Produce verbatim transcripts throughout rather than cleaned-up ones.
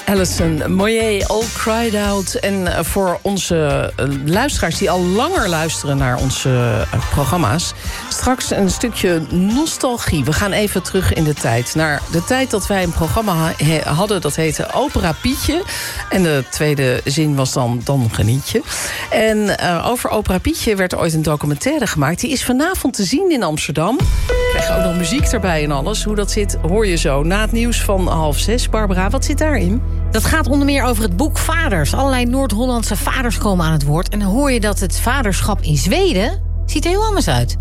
Alison Moyet, All Cried Out. En voor onze luisteraars die al langer luisteren naar onze programma's, straks een stukje nostalgie. We gaan even terug in de tijd. Naar de tijd dat wij een programma hadden, dat heette Opera Pietje. En de tweede zin was dan Dan geniet je. En uh, over Opera Pietje werd ooit een documentaire gemaakt. Die is vanavond te zien in Amsterdam. We krijgen ook nog muziek erbij en alles. Hoe dat zit, hoor je zo. Na het nieuws van half zes. Barbara, wat zit daarin? Dat gaat onder meer over het boek Vaders. Allerlei Noord-Hollandse vaders komen aan het woord. En dan hoor je dat het vaderschap in Zweden ziet er heel anders uit.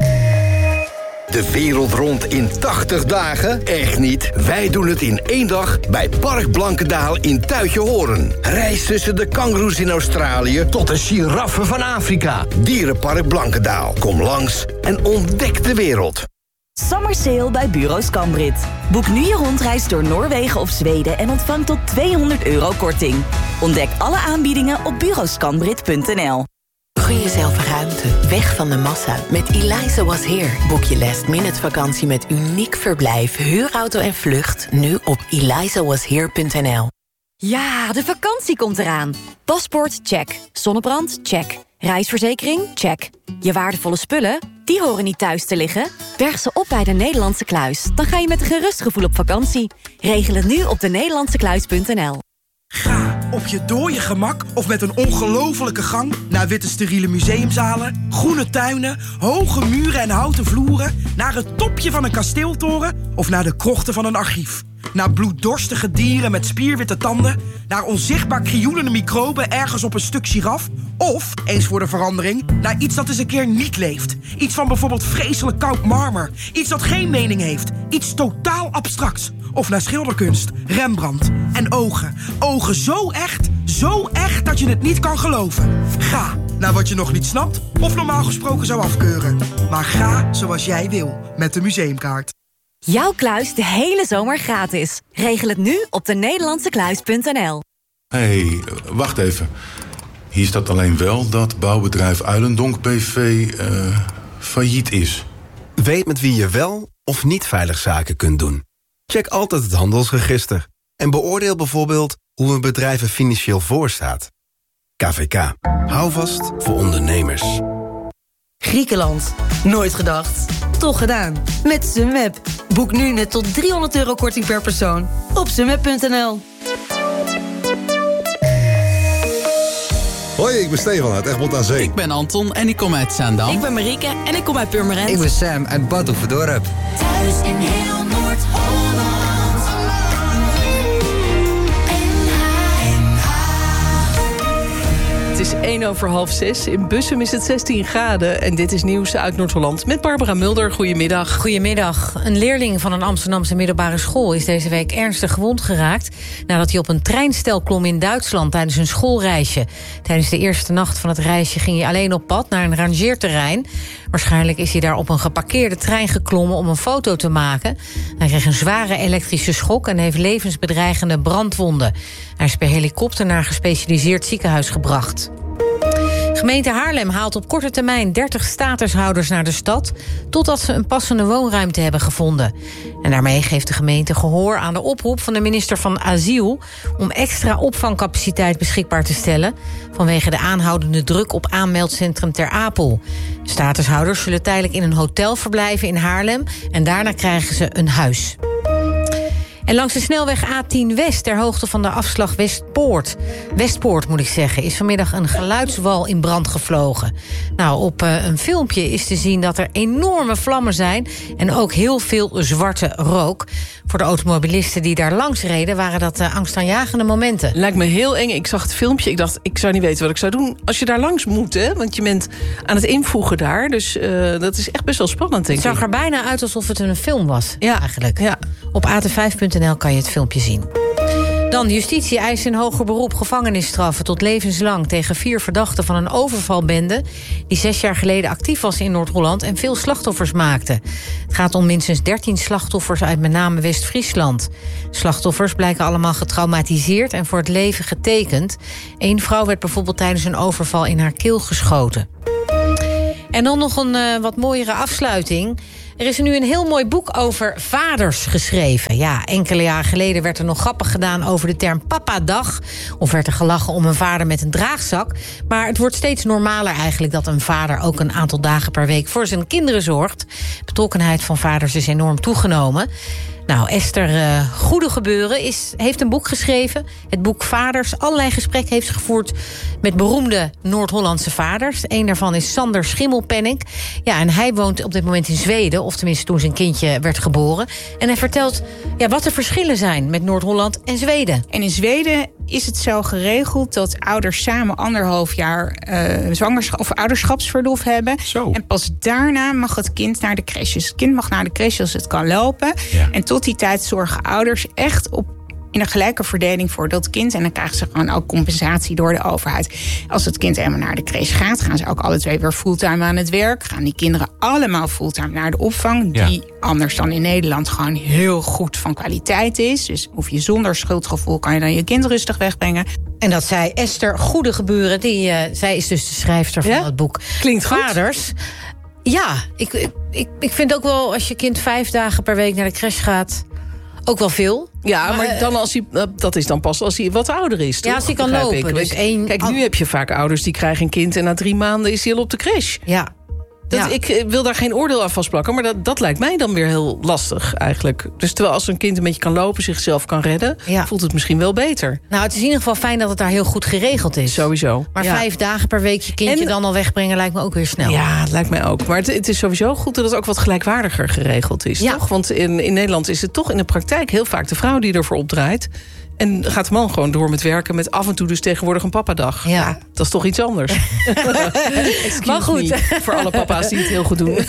De wereld rond in tachtig dagen? Echt niet. Wij doen het in één dag bij Park Blankendaal in Tuitjehoorn. Reis tussen de kangoeroes in Australië tot de giraffen van Afrika. Dierenpark Blankendaal. Kom langs en ontdek de wereld. Summer sale bij Bureau Scambrit. Boek nu je rondreis door Noorwegen of Zweden en ontvang tot tweehonderd euro korting. Ontdek alle aanbiedingen op bureau scambrit punt n l. Gun jezelf ruimte, weg van de massa. Met Eliza Was Here boek je last minute vakantie met uniek verblijf, huurauto en vlucht nu op eliza was here punt n l. Ja, de vakantie komt eraan. Paspoort, check. Zonnebrand, check. Reisverzekering, check. Je waardevolle spullen, die horen niet thuis te liggen. Berg ze op bij de Nederlandse Kluis. Dan ga je met een gerust gevoel op vakantie. Regel het nu op de nederlandse kluis punt n l. Ga op je dode gemak of met een ongelofelijke gang naar witte steriele museumzalen, groene tuinen, hoge muren en houten vloeren, naar het topje van een kasteeltoren of naar de krochten van een archief. Naar bloeddorstige dieren met spierwitte tanden, naar onzichtbaar krioelende microben ergens op een stuk giraf, of, eens voor de verandering, naar iets dat eens een keer niet leeft. Iets van bijvoorbeeld vreselijk koud marmer, iets dat geen mening heeft, iets totaal abstracts. Of naar schilderkunst, Rembrandt en ogen. Ogen zo echt, zo echt dat je het niet kan geloven. Ga naar wat je nog niet snapt of normaal gesproken zou afkeuren. Maar ga zoals jij wil met de museumkaart. Jouw kluis de hele zomer gratis. Regel het nu op de nederlandse kluis punt n l. Hé, hey, wacht even. Hier staat alleen wel dat bouwbedrijf Uilendonk B V uh, failliet is. Weet met wie je wel of niet veilig zaken kunt doen. Check altijd het handelsregister. En beoordeel bijvoorbeeld hoe een bedrijf er financieel voor staat. K V K. Hou vast voor ondernemers. Griekenland. Nooit gedacht. Toch gedaan. Met Sunweb. Boek nu net tot driehonderd euro korting per persoon. Op sunweb punt n l. Hoi, ik ben Stefan uit Egmond aan Zee. Ik ben Anton en ik kom uit Zaandam. Ik ben Marieke en ik kom uit Purmerend. Ik ben Sam uit Bad Oeverdorp. Thuis in heel Noord-Holland. Het is één over half zes. In Bussum is het zestien graden. En dit is nieuws uit Noord-Holland met Barbara Mulder. Goedemiddag. Goedemiddag. Een leerling van een Amsterdamse middelbare school is deze week ernstig gewond geraakt nadat hij op een treinstel klom in Duitsland tijdens een schoolreisje. Tijdens de eerste nacht van het reisje ging hij alleen op pad naar een rangeerterrein. Waarschijnlijk is hij daar op een geparkeerde trein geklommen om een foto te maken. Hij kreeg een zware elektrische schok en heeft levensbedreigende brandwonden. Hij is per helikopter naar een gespecialiseerd ziekenhuis gebracht. Gemeente Haarlem haalt op korte termijn dertig statushouders naar de stad, totdat ze een passende woonruimte hebben gevonden. En daarmee geeft de gemeente gehoor aan de oproep van de minister van Asiel om extra opvangcapaciteit beschikbaar te stellen vanwege de aanhoudende druk op aanmeldcentrum Ter Apel. Statushouders zullen tijdelijk in een hotel verblijven in Haarlem en daarna krijgen ze een huis. En langs de snelweg A tien West, ter hoogte van de afslag Westpoort... Westpoort moet ik zeggen, is vanmiddag een geluidswal in brand gevlogen. Nou, op uh, een filmpje is te zien dat er enorme vlammen zijn en ook heel veel zwarte rook. Voor de automobilisten die daar langs reden waren dat uh, angstaanjagende momenten. Lijkt me heel eng. Ik zag het filmpje, ik dacht, ik zou niet weten wat ik zou doen als je daar langs moet, hè? Want je bent aan het invoegen daar, dus uh, dat is echt best wel spannend, denk ik. Het zag er bijna uit alsof het een film was, ja, eigenlijk. Ja. Op a t vijf punt n l kan je het filmpje zien. Dan, justitie eist in hoger beroep gevangenisstraffen tot levenslang tegen vier verdachten van een overvalbende die zes jaar geleden actief was in Noord-Holland en veel slachtoffers maakte. Het gaat om minstens dertien slachtoffers uit met name West-Friesland. Slachtoffers blijken allemaal getraumatiseerd en voor het leven getekend. Eén vrouw werd bijvoorbeeld tijdens een overval in haar keel geschoten. En dan nog een uh, wat mooiere afsluiting. Er is nu een heel mooi boek over vaders geschreven. Ja, enkele jaren geleden werd er nog grappig gedaan over de term Papa-dag. Of werd er gelachen om een vader met een draagzak. Maar het wordt steeds normaler eigenlijk dat een vader ook een aantal dagen per week voor zijn kinderen zorgt. Betrokkenheid van vaders is enorm toegenomen. Nou, Esther uh, Goedegebeuren is, heeft een boek geschreven. Het boek Vaders. Allerlei gesprekken heeft ze gevoerd met beroemde Noord-Hollandse vaders. Eén daarvan is Sander Schimmelpenninck. Ja, en hij woont op dit moment in Zweden. Of tenminste toen zijn kindje werd geboren. En hij vertelt ja, wat de verschillen zijn met Noord-Holland en Zweden. En in Zweden is het zo geregeld dat ouders samen anderhalf jaar uh, zwangerschap of ouderschapsverlof hebben. Zo. En pas daarna mag het kind naar de crèche. Dus het kind mag naar de crèche als het kan lopen. Ja. En tot die tijd zorgen ouders echt op in een gelijke verdeling voor dat kind. En dan krijgen ze gewoon ook compensatie door de overheid. Als het kind helemaal naar de crèche gaat, gaan ze ook alle twee weer fulltime aan het werk. Gaan die kinderen allemaal fulltime naar de opvang. Ja. Die anders dan in Nederland gewoon heel goed van kwaliteit is. Dus hoef je zonder schuldgevoel kan je dan je kind rustig wegbrengen. En dat zei Esther Goedegebeuren. Die, uh, zij is dus de schrijfster van Ja? het boek Klinkt goed. Vaders. Ja, ik, ik, ik, ik vind ook wel als je kind vijf dagen per week naar de crèche gaat, ook wel veel. Ja, maar dan als hij, uh, dat is dan pas als hij wat ouder is, toch? Ja, als hij kan Begrijp lopen. ik. Dus één, Kijk, nu heb je vaak ouders die krijgen een kind en na drie maanden is hij al op de crèche. Ja. Dat, Ja. Ik wil daar geen oordeel aan vastplakken, maar dat, dat lijkt mij dan weer heel lastig eigenlijk. Dus terwijl als een kind een beetje kan lopen, zichzelf kan redden, Ja. voelt het misschien wel beter. Nou, het is in ieder geval fijn dat het daar heel goed geregeld is. Sowieso. Maar Ja. vijf dagen per week je kindje En- dan al wegbrengen lijkt me ook weer snel. Ja, het lijkt mij ook. Maar het, het is sowieso goed dat het ook wat gelijkwaardiger geregeld is, Ja. toch? Want in, in Nederland is het toch in de praktijk heel vaak de vrouw die ervoor opdraait. En gaat de man gewoon door met werken met af en toe dus tegenwoordig een papadag. Ja. Dat is toch iets anders. Excuse Maar goed. me voor alle papa's die het heel goed doen.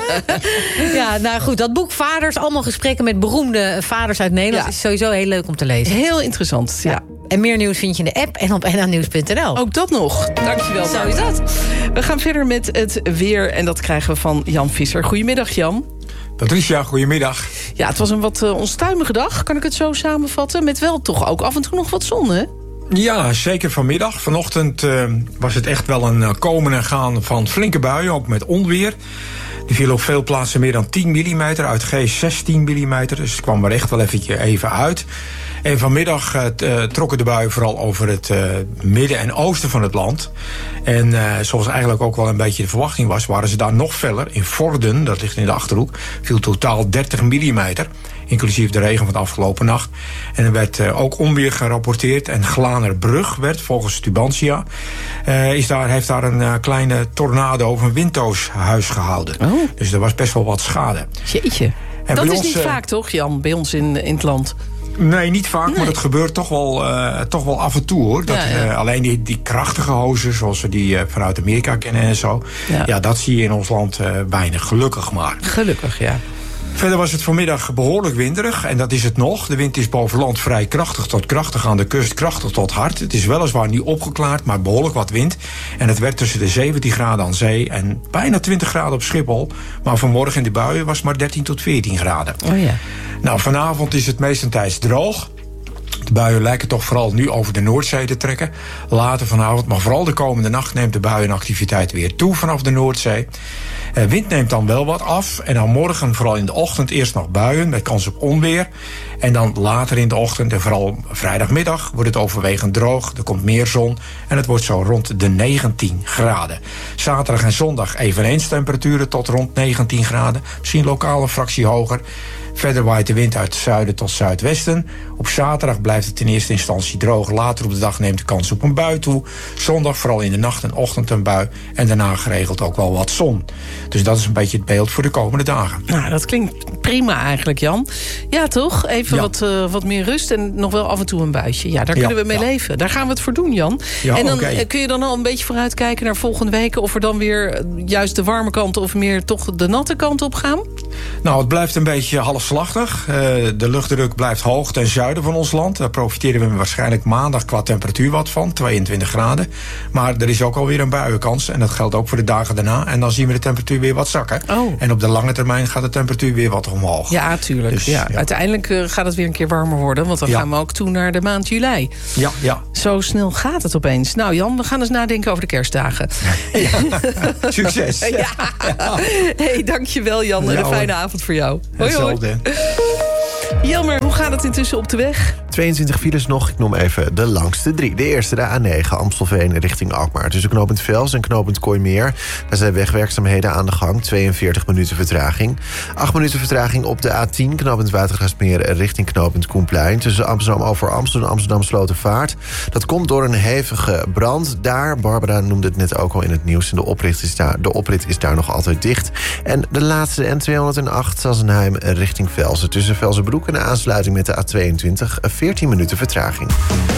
Ja, nou goed, dat boek Vaders, allemaal gesprekken met beroemde vaders uit Nederland, Ja. is sowieso heel leuk om te lezen. Heel interessant, ja. En meer nieuws vind je in de app en op n l nieuws punt n l. Ook dat nog. Dankjewel. Zo is Barbara. dat. We gaan verder met het weer en dat krijgen we van Jan Visser. Goedemiddag, Jan. Patricia, goedemiddag. Ja, het was een wat uh, onstuimige dag, kan ik het zo samenvatten. Met wel toch ook af en toe nog wat zon, hè? Ja, zeker vanmiddag. Vanochtend uh, was het echt wel een uh, komen en gaan van flinke buien, ook met onweer. Er viel op veel plaatsen meer dan tien millimeter, uit G zestien millimeter. Dus het kwam er echt wel eventje even uit. En vanmiddag uh, t, uh, trokken de buien vooral over het uh, midden en oosten van het land. En uh, zoals eigenlijk ook wel een beetje de verwachting was, waren ze daar nog feller. In Vorden, dat ligt in de Achterhoek, viel totaal dertig millimeter. Inclusief de regen van de afgelopen nacht. En er werd uh, ook onweer gerapporteerd. En Glanerbrug werd, volgens Tubantia, uh, is daar, heeft daar een uh, kleine tornado of een windhoos gehouden. Oh. Dus er was best wel wat schade. Jeetje. En Dat bij is ons, niet uh, vaak, toch, Jan, bij ons in, in het land? Nee, niet vaak, Nee. maar het gebeurt toch wel, uh, toch wel af en toe, hoor. Dat, Ja, ja. Uh, alleen die, die krachtige hozen, zoals we die uh, vanuit Amerika kennen en zo, Ja. ja, dat zie je in ons land uh, weinig, gelukkig maar. Gelukkig, ja. Verder was het vanmiddag behoorlijk winderig, en dat is het nog. De wind is boven land vrij krachtig tot krachtig, aan de kust krachtig tot hard. Het is weliswaar niet opgeklaard, maar behoorlijk wat wind. En het werd tussen de zeventien graden aan zee en bijna twintig graden op Schiphol. Maar vanmorgen in de buien was maar dertien tot veertien graden. Oh ja. Nou, vanavond is het meestentijds droog. De buien lijken toch vooral nu over de Noordzee te trekken. Later vanavond, maar vooral de komende nacht neemt de buienactiviteit weer toe vanaf de Noordzee. Uh, wind neemt dan wel wat af. En dan morgen vooral in de ochtend eerst nog buien met kans op onweer. En dan later in de ochtend en vooral vrijdagmiddag wordt het overwegend droog. Er komt meer zon en het wordt zo rond de negentien graden. Zaterdag en zondag eveneens temperaturen tot rond negentien graden. Misschien lokaal een fractie hoger. Verder waait de wind uit het zuiden tot zuidwesten. Op zaterdag blijft het in eerste instantie droog. Later op de dag neemt de kans op een bui toe. Zondag vooral in de nacht en ochtend een bui. En daarna geregeld ook wel wat zon. Dus dat is een beetje het beeld voor de komende dagen. Nou, dat klinkt prima eigenlijk, Jan. Ja, toch? Even Ja. wat, uh, wat meer rust en nog wel af en toe een buitje. Ja, daar Ja, kunnen we mee ja. leven. Daar gaan we het voor doen, Jan. Ja, en dan oké. uh, kun je dan al een beetje vooruitkijken naar volgende week, of er dan weer uh, juist de warme kant of meer toch de natte kant op gaan? Nou, het blijft een beetje halfslachtig. Uh, de luchtdruk blijft hoog ten zuiden van ons land. Daar profiteren we waarschijnlijk maandag qua temperatuur wat van, tweeëntwintig graden. Maar er is ook alweer een buienkans. En dat geldt ook voor de dagen daarna. En dan zien we de temperatuur weer wat zakken. Oh. En op de lange termijn gaat de temperatuur weer wat omhoog. Ja, tuurlijk. Dus, ja. ja. Uiteindelijk uh, gaat het weer een keer warmer worden, want dan Ja. gaan we ook toe naar de maand juli. Ja, ja. Zo snel gaat het opeens. Nou, Jan, we gaan eens nadenken over de kerstdagen. Succes. Ja. Hey, dankjewel, Jan. En Ja, een fijne fijne avond voor jou. Hoi, Hetzelfde. hoi. Jelmer, hoe gaat het intussen op de weg? tweeëntwintig files nog, ik noem even de langste drie. De eerste, de A negen, Amstelveen richting Alkmaar. Tussen knooppunt Vels en knooppunt Kooimeer. Daar zijn wegwerkzaamheden aan de gang, tweeënveertig minuten vertraging. acht minuten vertraging op de A tien, knooppunt Watergraafsmeer richting knooppunt Koenplein. Tussen Amsterdam over Amsterdam en Amsterdam Slotervaart. Dat komt door een hevige brand daar. Barbara noemde het net ook al in het nieuws. En de oprit is daar, de oprit is daar nog altijd dicht. En de laatste, N tweehonderdacht, Sassenheim richting Velsen. Tussen Velsenbroek en de aansluiting met de A tweeëntwintig, veertien minuten vertraging.